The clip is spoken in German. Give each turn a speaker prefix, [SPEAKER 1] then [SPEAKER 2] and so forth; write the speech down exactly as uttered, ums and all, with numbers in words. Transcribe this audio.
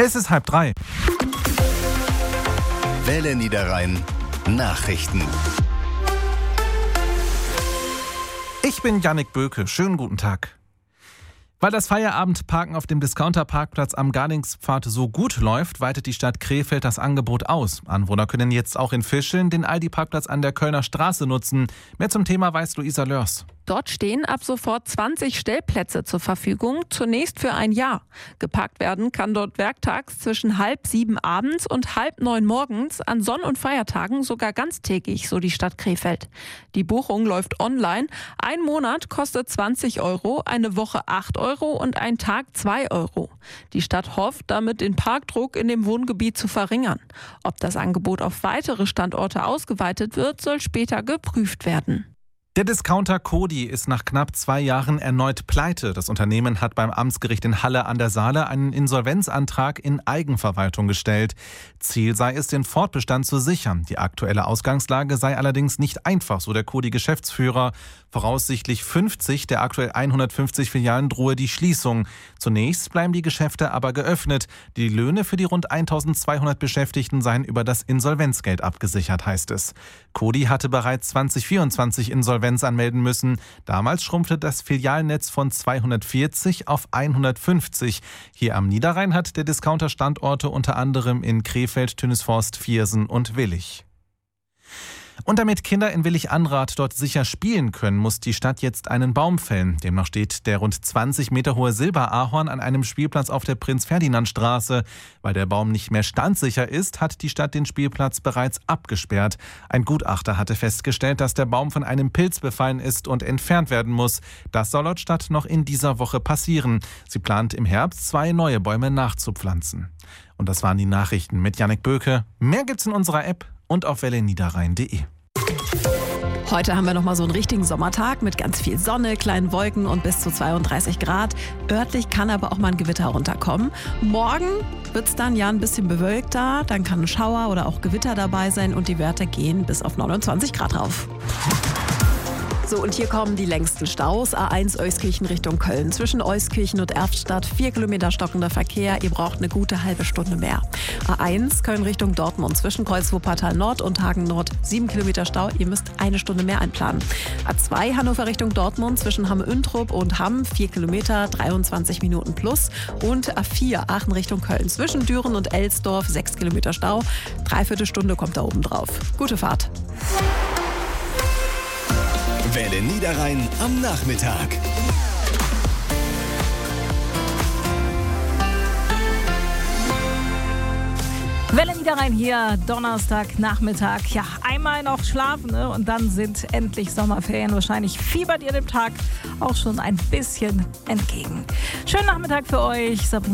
[SPEAKER 1] Es ist halb drei.
[SPEAKER 2] Welle Niederrhein Nachrichten.
[SPEAKER 1] Ich bin Jannik Böke. Schönen guten Tag. Weil das Feierabendparken auf dem Discounter-Parkplatz am Garlingspfad so gut läuft, weitet die Stadt Krefeld das Angebot aus. Anwohner können jetzt auch in Fischeln den Aldi-Parkplatz an der Kölner Straße nutzen. Mehr zum Thema weiß Luisa Lörs.
[SPEAKER 3] Dort stehen ab sofort zwanzig Stellplätze zur Verfügung, zunächst für ein Jahr. Geparkt werden kann dort werktags zwischen halb sieben abends und halb neun morgens, an Sonn- und Feiertagen sogar ganztägig, so die Stadt Krefeld. Die Buchung läuft online. Ein Monat kostet zwanzig Euro, eine Woche acht Euro und ein Tag zwei Euro. Die Stadt hofft, damit den Parkdruck in dem Wohngebiet zu verringern. Ob das Angebot auf weitere Standorte ausgeweitet wird, soll später geprüft werden.
[SPEAKER 1] Der Discounter Coty ist nach knapp zwei Jahren erneut pleite. Das Unternehmen hat beim Amtsgericht in Halle an der Saale einen Insolvenzantrag in Eigenverwaltung gestellt. Ziel sei es, den Fortbestand zu sichern. Die aktuelle Ausgangslage sei allerdings nicht einfach, so der Coty-Geschäftsführer. Voraussichtlich fünfzig der aktuell hundertfünfzig Filialen drohe die Schließung. Zunächst bleiben die Geschäfte aber geöffnet. Die Löhne für die rund eintausendzweihundert Beschäftigten seien über das Insolvenzgeld abgesichert, heißt es. Coty hatte bereits zwanzig vierundzwanzig Insolvenz anmelden müssen. Damals schrumpfte das Filialnetz von zweihundertvierzig auf hundertfünfzig. Hier am Niederrhein hat der Discounter Standorte unter anderem in Krefeld, Tönnesforst, Viersen und Willich. Und damit Kinder in Willich-Anrath dort sicher spielen können, muss die Stadt jetzt einen Baum fällen. Demnach steht der rund zwanzig Meter hohe Silberahorn an einem Spielplatz auf der Prinz-Ferdinand-Straße. Weil der Baum nicht mehr standsicher ist, hat die Stadt den Spielplatz bereits abgesperrt. Ein Gutachter hatte festgestellt, dass der Baum von einem Pilz befallen ist und entfernt werden muss. Das soll laut Stadt noch in dieser Woche passieren. Sie plant im Herbst zwei neue Bäume nachzupflanzen. Und das waren die Nachrichten mit Jannik Böke. Mehr gibt's in unserer App und auf welle niederrhein punkt de.
[SPEAKER 4] Heute haben wir nochmal so einen richtigen Sommertag mit ganz viel Sonne, kleinen Wolken und bis zu zweiunddreißig Grad. Örtlich kann aber auch mal ein Gewitter runterkommen. Morgen wird es dann ja ein bisschen bewölkter, dann kann ein Schauer oder auch Gewitter dabei sein und die Werte gehen bis auf neunundzwanzig Grad rauf. So, und hier kommen die längsten Staus. A eins Euskirchen Richtung Köln. Zwischen Euskirchen und Erftstadt vier Kilometer stockender Verkehr. Ihr braucht eine gute halbe Stunde mehr. A eins Köln Richtung Dortmund. Zwischen Kreuz Wuppertal Nord und Hagen Nord sieben Kilometer Stau. Ihr müsst eine Stunde mehr einplanen. A zwei Hannover Richtung Dortmund. Zwischen Hamm-Üntrop und Hamm vier Kilometer, dreiundzwanzig Minuten plus. Und A vier Aachen Richtung Köln. Zwischen Düren und Elsdorf sechs Kilometer Stau. Dreiviertel Stunde kommt da oben drauf. Gute Fahrt.
[SPEAKER 2] Welle Niederrhein am Nachmittag.
[SPEAKER 5] Welle Niederrhein hier, Donnerstagnachmittag. Ja, einmal noch schlafen, ne? Und dann sind endlich Sommerferien. Wahrscheinlich fiebert ihr dem Tag auch schon ein bisschen entgegen. Schönen Nachmittag für euch. Sabrina